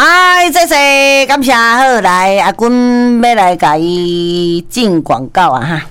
嗨，谢谢，感谢好，来阿君要来甲伊进广告啊哈。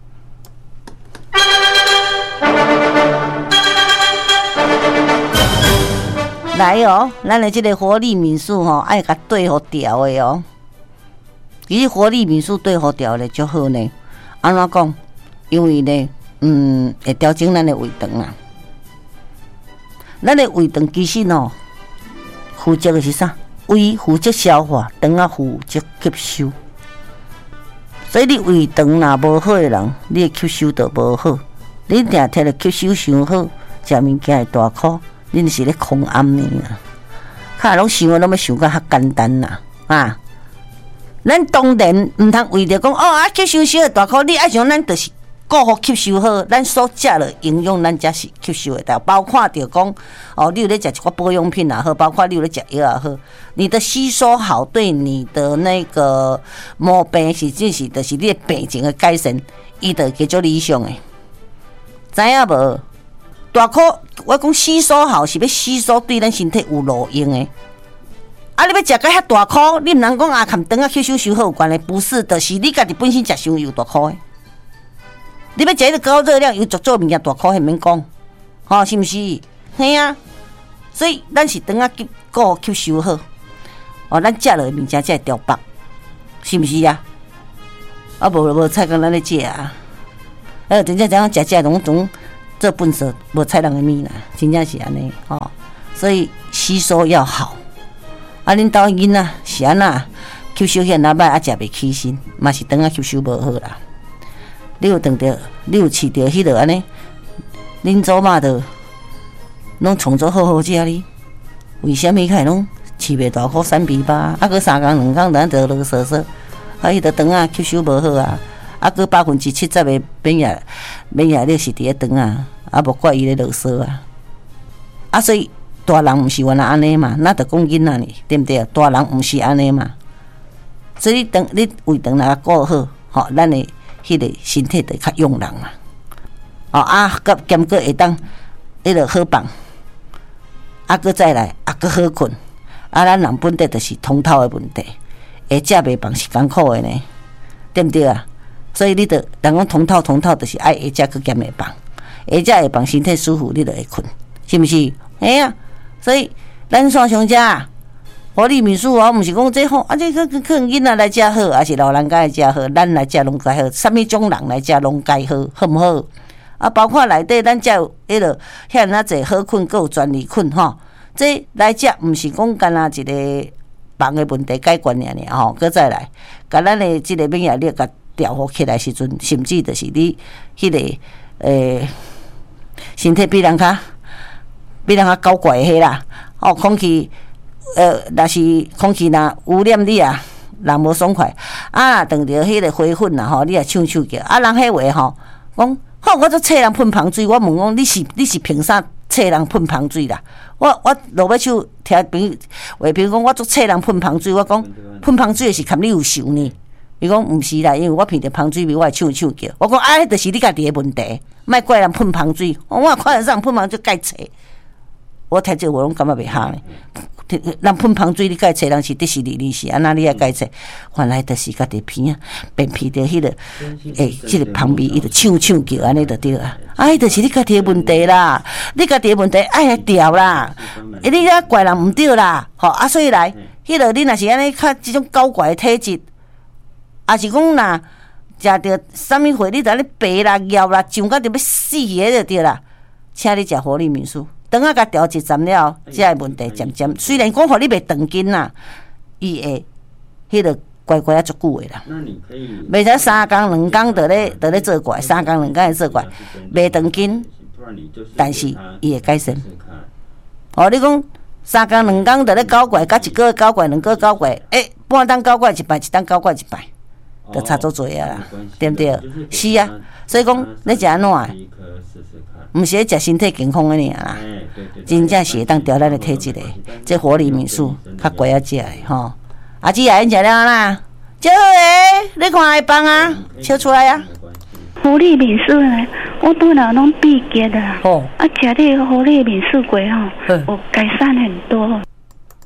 来哦，咱的这个活力民宿吼，爱甲对好调的哦。其实活力民宿对好调的就好呢。安怎讲？因为呢，会调整咱的胃肠啊。咱的胃肠其实哦，负责的是啥？胃负责消化，肠啊负责吸收。所以你胃肠若无好的人，你的吸收就无好。你定摕着吸收伤好，食物件会大苦。恁是咧空暗呢啦，较拢想拢要想甲较简单啦啊！咱当然毋通为着讲吸收少大块，你爱像咱就是顾好吸收好，咱所食的营养咱才是吸收得到，包括着讲你有咧食一寡保养品也好，包括你有咧食药也好，你的吸收好，对你的那个毛病是就是你的病情的改善，伊就叫做理想的，知影无？大颗，我讲吸收好是要吸收对咱身体有路用的。啊，你要食个遐大颗，你毋能讲含肠啊吸收伤好有关的，不是，就是你家己本身食伤油大颗的。你要食迄个高热量油足做物件大颗，迄免讲，是毋是？嘿啊，所以咱是肠啊顾吸收好，咱食落物件才会调饱，是毋是啊？啊，无菜讲咱咧食啊，真正食拢。这本色无菜人的米啦，真正是安尼所以吸收要好。恁兜囡仔是安那吸收遐那歹，食袂起身，嘛是肠吸收无好啦。你有尝着，你有饲着迄落安尼，恁祖妈着拢创作好食哩。为什么开拢饲袂大颗3比8，搁3工2工咱着落嗦嗦，迄个肠吸收无好啊。搁70%的免疫力是伫咧肠无怪伊咧啰嗦所以大人毋是原来安尼嘛，那着讲囡仔呢，对毋对？大人毋是安尼嘛，所以你胃肠若顾好，咱的迄个身体就较勇人嘛。佮兼个会当迄个好放，佮再来佮好困，咱人本地就是通透的问题，会食袂放是艰苦的呢，对毋对啊？所以你着人讲通透，就是爱会食佮兼会放，会食会放，身体舒服，你就会困，是毋是？嘿啊！所以咱线上食活力民宿毋是讲这好，这可能囡仔来食好，还是老人家来食好，咱来食拢该好，什么种人来食拢该好，好毋好？包括内底咱才有迄落遐尔济好困，佮有专利困这来食毋是讲干那一个放的问题解决尔佮再来，甲咱的即个免疫力甲调好起来时阵，甚至就是你迄个身体比人较高怪迄啦。空气若是空气若污染你人无爽快当着迄个花粉你也唱叫人迄话讲我做册人喷芳水，我问讲你是凭啥册人喷芳水啦？我落尾手听话评讲我做册人喷芳水，我讲喷芳水是看你有受呢。伊讲毋是啦，因为我闻着芳水味，我会唱叫。我讲迄就是你家己的问题，莫怪人喷芳水。我看人喷芳水该册，我听这话拢感觉袂合呢。人喷芳水，你该册人是迪士尼，你是安那你也该册？原来就是家己鼻便鼻着迄个即个芳味，伊就唱叫安尼就对啊。迄就是你家己的问题啦，你家己的问题爱来调啦。你遐怪人毋对啦，所以来迄落你若是安尼较即种高怪的体质。也是讲若食着啥物货，你知影白啦、药啦、上到着要死个就对啦。请你食活力民宿，等下甲调一站了，这个问题渐渐虽然讲互你袂长筋啦，伊会迄个乖乖啊足久的啦。袂使3工2工就咧做怪，3工2工会做怪，袂长筋，但是伊会改善。你讲3工2工就咧搞怪，甲1个月搞怪，2个月搞怪，半当搞怪一摆，1当搞怪一摆。就差足多啊啦，对不对？是啊，所以讲你食安怎的？毋是咧食身体健康的尔啦，真正是会当调咱的体质的。这活力民宿较贵啊食的阿姊也因食了啦，真好诶！你看会放啊，笑出来啊！ 活力民宿呢，我都人拢闭结的啦。食这个活力民宿过有改善很多。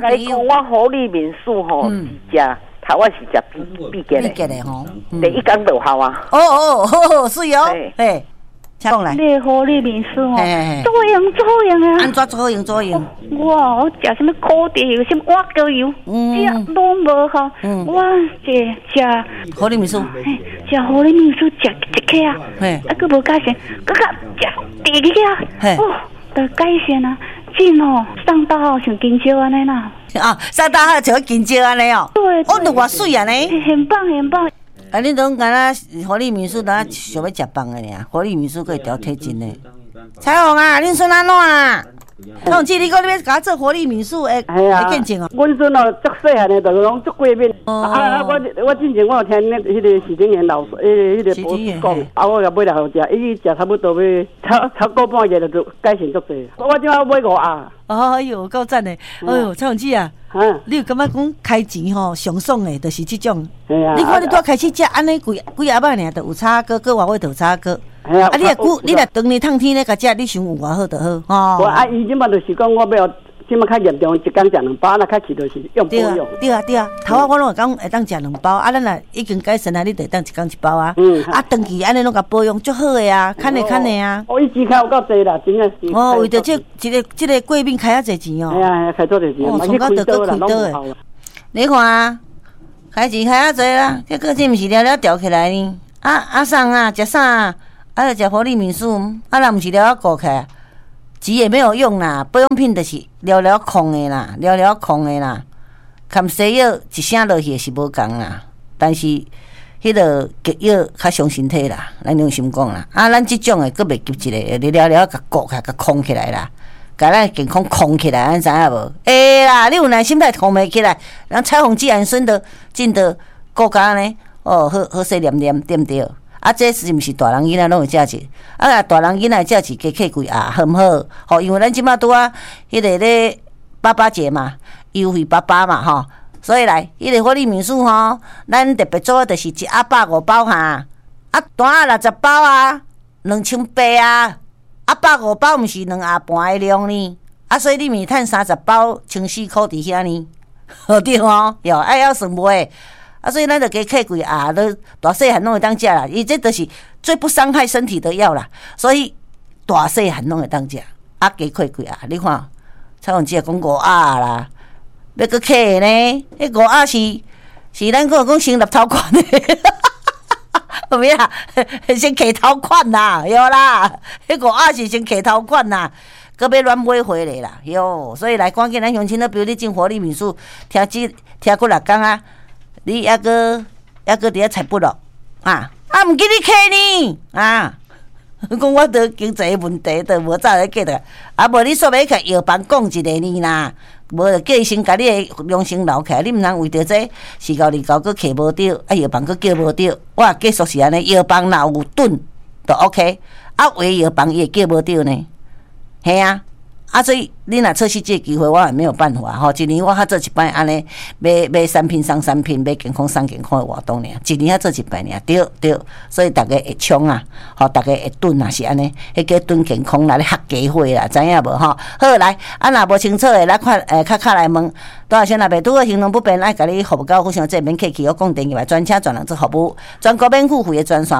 甲你讲，我活力民宿吼是食，头我是食必结的吼， 第一工就好啊。 哦，是哟，嘿。讲来， 你活力民宿哦，做用啊！ 安怎做用？ 我食什么烤地油，什么挖膏油，这拢无好。我食活力民宿， 食活力民宿食一克啊，佫无改善，佫食第二克啊，得改善啊！真哦，上大号像金蕉安尼啦。 啊，上大号像金蕉安尼哦。 对， 哦，都偌水安尼。 很棒。 啊，你拢敢若活力民宿，咱想要食饭的尔，活力民宿可以调体质的。彩虹啊，恁孙安怎啊？彩虹姐，你讲你要甲我做活力民宿会见证哦。 阮孙哦，足细汉的，就拢足过敏。我之前我有听迄个徐景元老师，迄个博士讲，我甲买来互食，伊食差不多要超过半月就改善足济。我即摆买5盒。 哎呦，够赞的！哎呦，彩虹姐啊，你有感觉讲开钱吼上爽的，就是这种。你看你拄开始食安尼几盒仔尔，就有炒粿，搁外尾就有炒粿。啊，你若当日烫天咧，甲食，你想有偌好就好。 无啊，伊即摆就是讲我要。即马较严重，一工食2包，那较起就是用保养。 对啊。头我拢会讲会当食2包，啊，咱若已经改善啊，你得当一工1包啊。啊，长期安尼拢甲保养足好的啊，看的啊。 伊钱开有够济啦，真诶是。 为着这个过敏开遐济钱哦。 开多济钱， 从到得搁开刀的。你看啊，开钱开遐济啦，这个真毋是了吊起来呢。阿送啊，食啥啊？就食活力民宿，若毋是了顾起来。钱也没有用啦，保养品就是了空的啦，含西药一声落去是无共啦，但是迄个吉药较伤身体啦，咱用心讲啦。咱即种的佫袂急一个，你了甲顾起来，甲空起来啦，甲咱健康空起来，咱知影无？会啦，你有耐心来空袂起来，咱彩虹既然孙的进的国家呢，好细念念，对毋对？这是毋是大人囡仔拢有价值？大人囡仔价值加客贵好毋好？吼，因为咱即马拄迄个咧爸节嘛，优惠爸嘛，吼，所以来迄个活力民宿吼，咱特别做的就是1盒150包哈，单60包啊，2800啊，150包毋是2盒半的量呢，所以你咪趁30包1400伫遐呢，对吼，要算卖。所以咱就加客贵都大细汉拢会当食啦。伊这就是最不伤害身体的药啦，所以大细汉拢会当食。加客贵你看，彩虹姐讲5盒啦，要搁客的呢？迄5盒是咱讲讲先立头款的，有咩啊？先客头款啦，有啦。迄5盒是先客头款啦，搁要乱买回来啦，哟。所以来赶紧咱乡亲咧，比如你进活力民宿，听过6工啊。你抑个伫遐菜不咯？毋记你客呢？讲我得经济问题，得无早来记得。无你煞要甲药房讲一个呢啦，无就叫伊先甲你的良心留起来。你毋通为着这4到2搁客无着，药房搁叫无着。我继续是安尼，药房若有顿就 OK。为药房伊会叫无着呢？嘿啊！所以你若错失这个机会，我也没有办法吼。一年我较做一摆安尼，买产品送产品，买健康送健康的活动尔，一年较做一摆尔，对。所以大家会冲啊，吼，大家会囤啊，是安尼，迄个囤健康啦，咧合家伙啦，知影无吼？好来，若无清楚的，来看较来问，多少先若袂拄好行动不便，爱甲你服务到非常这免客气，我讲电话专车专人做服务，全国免付费的专线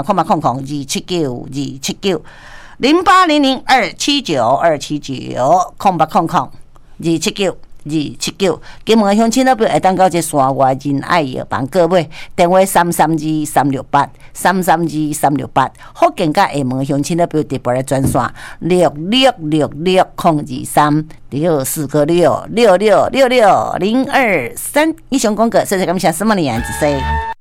，0800279279。0800279279，0800279279，金门乡亲那边会当到这山外仁爱药房各位，电话332-368，332-368，福建甲厦门乡亲那边特别的专线6666-023，6496-6666-023。以上广告，谢谢感谢，什么年之岁。